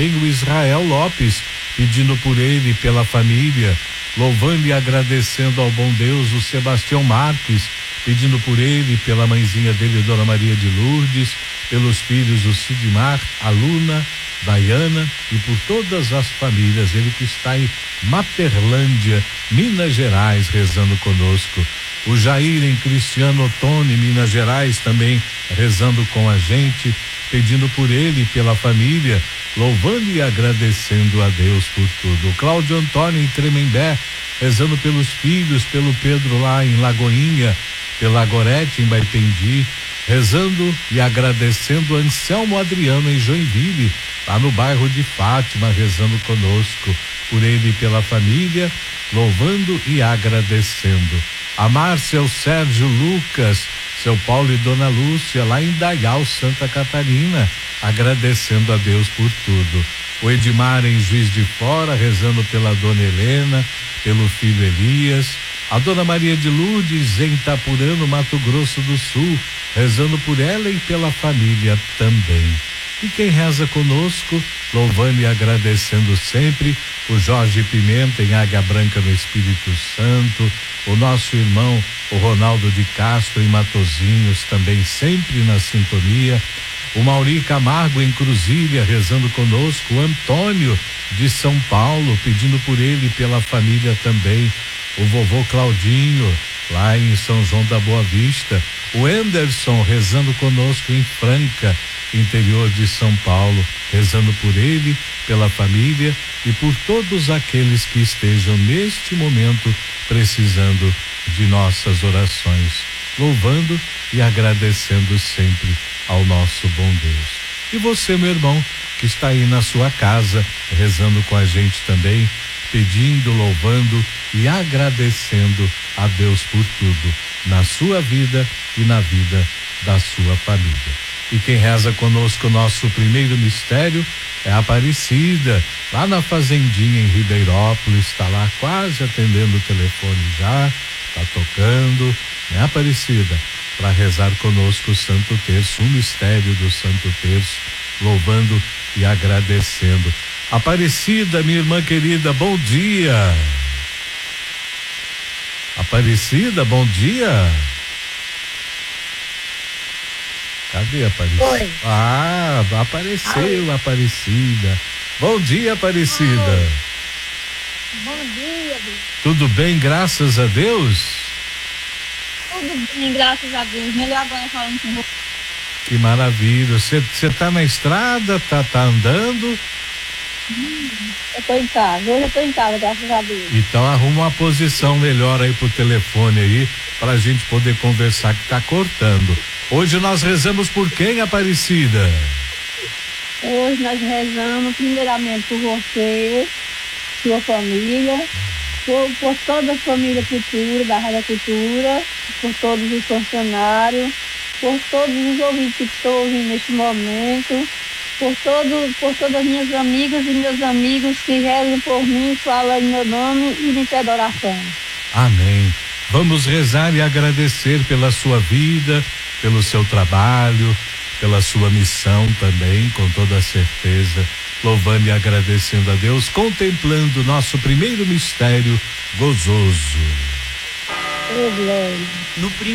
o Israel Lopes, pedindo por ele e pela família, louvando e agradecendo ao bom Deus, o Sebastião Marques, pedindo por ele e pela mãezinha dele, Dona Maria de Lourdes, pelos filhos, o Sidmar, a Luna, Dayana e por todas as famílias, ele que está em Materlândia, Minas Gerais, rezando conosco. O Jair em Cristiano Ottoni, Minas Gerais, também rezando com a gente, pedindo por ele e pela família, louvando e agradecendo a Deus por tudo. O Cláudio Antônio em Tremembé, rezando pelos filhos, pelo Pedro lá em Lagoinha, pela Gorete em Baipendi, rezando e agradecendo Anselmo Adriano em Joinville, lá no bairro de Fátima, rezando conosco, por ele e pela família, louvando e agradecendo. A Márcia, o Sérgio Lucas, seu Paulo e Dona Lúcia, lá em Dayal, Santa Catarina, agradecendo a Deus por tudo. O Edmar em Juiz de Fora, rezando pela Dona Helena, pelo filho Elias. A Dona Maria de Lourdes em Itapurano, Mato Grosso do Sul, rezando por ela e pela família também. E quem reza conosco, louvando e agradecendo sempre, o Jorge Pimenta em Águia Branca, no Espírito Santo, o nosso irmão, o Ronaldo de Castro em Matozinhos, também sempre na sintonia, o Mauri Camargo em Cruzília, rezando conosco, o Antônio de São Paulo, pedindo por ele e pela família também, o vovô Claudinho, lá em São João da Boa Vista, o Anderson rezando conosco em Franca, interior de São Paulo, rezando por ele, pela família e por todos aqueles que estejam neste momento precisando de nossas orações, louvando e agradecendo sempre ao nosso bom Deus. E você, meu irmão, que está aí na sua casa, rezando com a gente também, pedindo, louvando e agradecendo a Deus por tudo, na sua vida e na vida da sua família. E quem reza conosco o nosso primeiro mistério é a Aparecida, lá na fazendinha em Ribeirópolis, está lá quase atendendo o telefone já, está tocando, né, Aparecida? Para rezar conosco o Santo Terço, o mistério do Santo Terço, louvando e agradecendo. Aparecida, minha irmã querida, bom dia. Aparecida, bom dia. Cadê a Aparecida? Oi. Ah, apareceu. Oi. Aparecida. Bom dia, Aparecida. Oi. Bom dia, Deus. Tudo bem, graças a Deus? Tudo bem, graças a Deus. Melhor agora falando com você. Que maravilha. Você tá na estrada, tá andando? Eu tô em casa. Hoje eu tô em casa, graças a Deus. Então arruma uma posição melhor aí pro telefone aí, pra gente poder conversar, que tá cortando. Hoje nós rezamos por quem, Aparecida? Hoje nós rezamos primeiramente por você, sua família, por toda a família Cultura, da Rádio Cultura, por todos os funcionários, por todos os ouvintes que estão ouvindo neste momento, por todas as minhas amigas e meus amigos que rezam por mim, falam em meu nome e me pedem oração. Amém. Vamos rezar e agradecer pela sua vida, pelo seu trabalho, pela sua missão também, com toda certeza, louvando e agradecendo a Deus, contemplando o nosso primeiro mistério gozoso. Oh, glória.